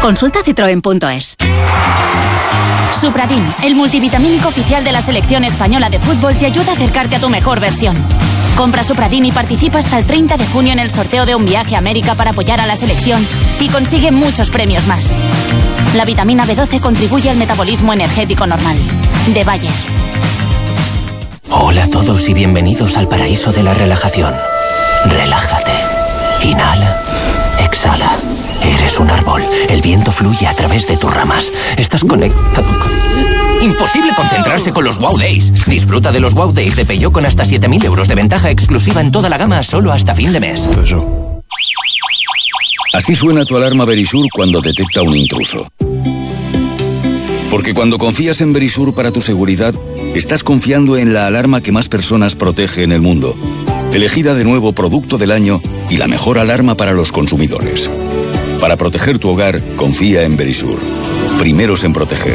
Consulta citroen.es. Supradin, el multivitamínico oficial de la selección española de fútbol, te ayuda a acercarte a tu mejor versión. Compra Supradin y participa hasta el 30 de junio en el sorteo de un viaje a América para apoyar a la selección y consigue muchos premios más. La vitamina B12 contribuye al metabolismo energético normal. De Bayer. Hola a todos y bienvenidos al paraíso de la relajación. Relájate. Inhala. Exhala. Eres un árbol. El viento fluye a través de tus ramas. Estás conectado con... Imposible concentrarse con los Wow Days. Disfruta de los Wow Days de Peugeot con hasta 7.000 euros de ventaja exclusiva en toda la gama solo hasta fin de mes. Así suena tu alarma Verisur cuando detecta un intruso. Porque cuando confías en Verisur para tu seguridad, estás confiando en la alarma que más personas protege en el mundo. Elegida de nuevo Producto del Año y la mejor alarma para los consumidores. Para proteger tu hogar, confía en Verisur. Primeros en proteger.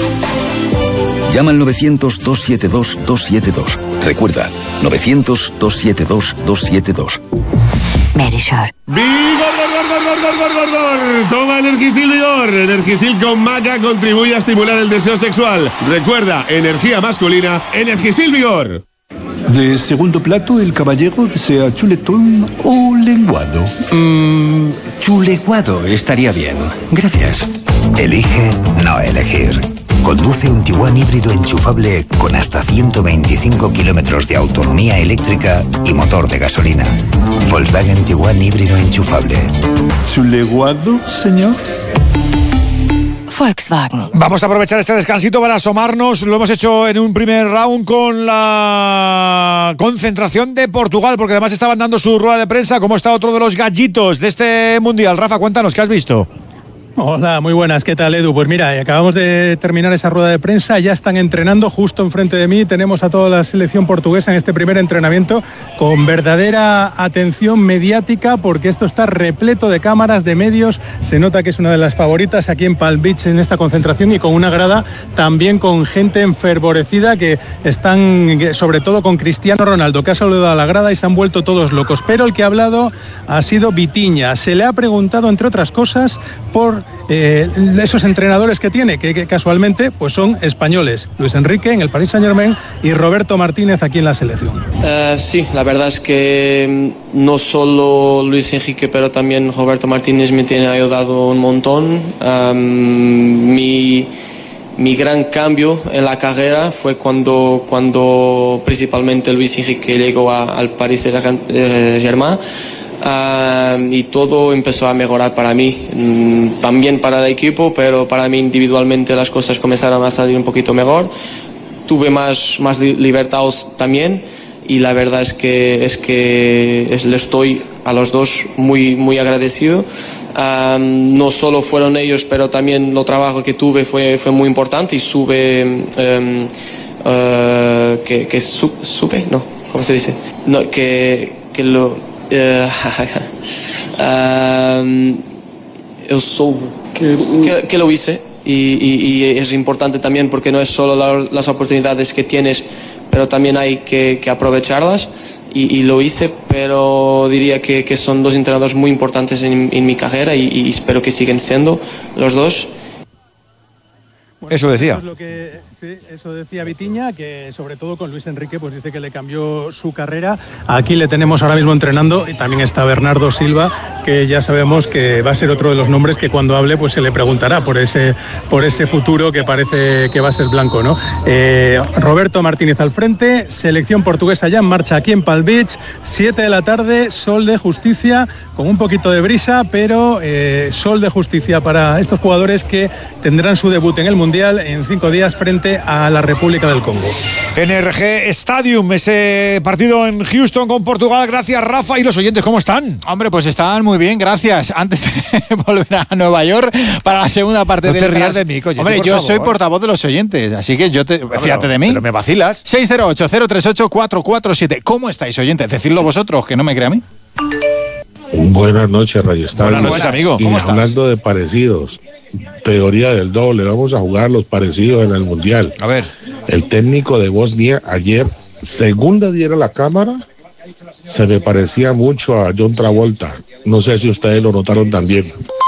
Llama al 900-272-272. Recuerda, 900-272-272. Verisur. ¡Vigor! Toma Energisil Vigor. Energisil con maca contribuye a estimular el deseo sexual. Recuerda, energía masculina, Energisil Vigor. De segundo plato, el caballero desea chuletón o lenguado. Chuleguado estaría bien. Gracias. Elige no elegir. Conduce un Tiguan híbrido enchufable con hasta 125 kilómetros de autonomía eléctrica y motor de gasolina. Volkswagen Tiguan híbrido enchufable. ¿Chuleguado, señor? Volkswagen. Vamos a aprovechar este descansito para asomarnos. Lo hemos hecho en un primer round con la concentración de Portugal, porque además estaban dando su rueda de prensa. ¿Cómo está otro de los gallitos de este mundial? Rafa, cuéntanos, ¿qué has visto? Hola, muy buenas, ¿qué tal, Edu? Pues mira, acabamos de terminar esa rueda de prensa, ya están entrenando justo enfrente de mí, tenemos a toda la selección portuguesa en este primer entrenamiento con verdadera atención mediática, porque esto está repleto de cámaras, de medios, se nota que es una de las favoritas aquí en Palm Beach en esta concentración, y con una grada también con gente enfervorecida que están, sobre todo con Cristiano Ronaldo, que ha saludado a la grada y se han vuelto todos locos, pero el que ha hablado ha sido Vitinha. Se le ha preguntado, entre otras cosas, por esos entrenadores que tiene, que casualmente pues son españoles, Luis Enrique en el Paris Saint-Germain y Roberto Martínez aquí en la selección. Sí, la verdad es que no solo Luis Enrique, pero también Roberto Martínez me tiene ayudado un montón. Mi gran cambio en la carrera fue cuando principalmente Luis Enrique llegó al Paris Saint-Germain. Y todo empezó a mejorar para mí, también para el equipo, pero para mí individualmente las cosas comenzaron a salir un poquito mejor. Tuve más libertad también, y la verdad es que le estoy a los dos muy agradecido. No solo fueron ellos, pero también lo trabajo que tuve fue muy importante, y supe no, ¿cómo se dice? No, que lo yo soy que lo hice, y es importante también, porque no es solo las oportunidades que tienes, pero también hay que aprovecharlas, y lo hice, pero diría que son dos entrenadores muy importantes en mi carrera, y espero que siguen siendo los dos. Bueno, eso decía. Eso decía Vitinha, que sobre todo con Luis Enrique pues dice que le cambió su carrera. Aquí le tenemos ahora mismo entrenando, y también está Bernardo Silva, que ya sabemos que va a ser otro de los nombres que cuando hable pues se le preguntará por ese futuro que parece que va a ser blanco, ¿no? Roberto Martínez al frente, selección portuguesa ya en marcha aquí en Palm Beach, 7 de la tarde, sol de justicia, con un poquito de brisa, pero sol de justicia para estos jugadores que tendrán su debut en el Mundial en 5 días frente a la República del Congo. NRG Stadium, ese partido en Houston con Portugal. Gracias, Rafa. ¿Y los oyentes cómo están? Hombre, pues están muy bien, gracias. Antes de volver a Nueva York para la segunda parte no te rías de mí, coño. Hombre, yo soy portavoz de los oyentes, así que fíjate de mí. Pero me vacilas. 608-038-447. ¿Cómo estáis, oyentes? Decidlo vosotros, que no me crea a mí. Buenas noches, Radio Estadio. Buenas noches, amigo. Y hablando de parecidos, teoría del doble, vamos a jugar los parecidos en el Mundial. A ver. El técnico de Bosnia ayer, según le diera la cámara, se le parecía mucho a John Travolta. No sé si ustedes lo notaron también.